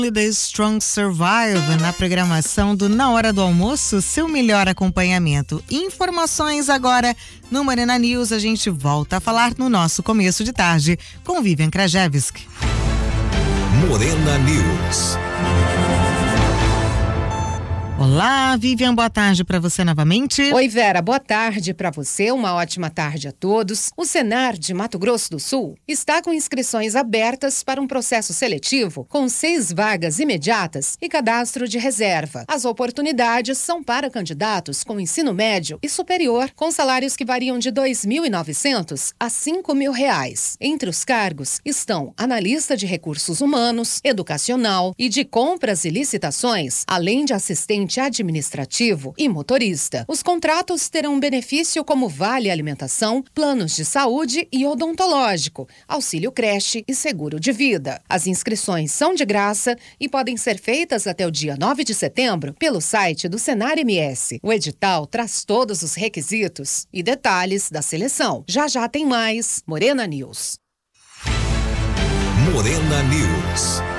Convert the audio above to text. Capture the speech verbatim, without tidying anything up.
The Strong Survive na programação do Na Hora do Almoço, seu melhor acompanhamento. Informações agora no Morena News. A gente volta a falar no nosso começo de tarde com Vivian Krajewski. Morena News. Olá, Vivian, boa tarde para você novamente. Oi, Vera, boa tarde para você, uma ótima tarde a todos. O Senar de Mato Grosso do Sul está com inscrições abertas para um processo seletivo com seis vagas imediatas e cadastro de reserva. As oportunidades são para candidatos com ensino médio e superior, com salários que variam de dois mil e novecentos a cinco mil reais. Entre os cargos estão analista de recursos humanos, educacional e de compras e licitações, além de assistente administrativo e motorista. Os contratos terão benefício como vale alimentação, planos de saúde e odontológico, auxílio creche e seguro de vida. As inscrições são de graça e podem ser feitas até o dia nove de setembro pelo site do Senar M S. O edital traz todos os requisitos e detalhes da seleção. Já já tem mais. Morena News. Morena News.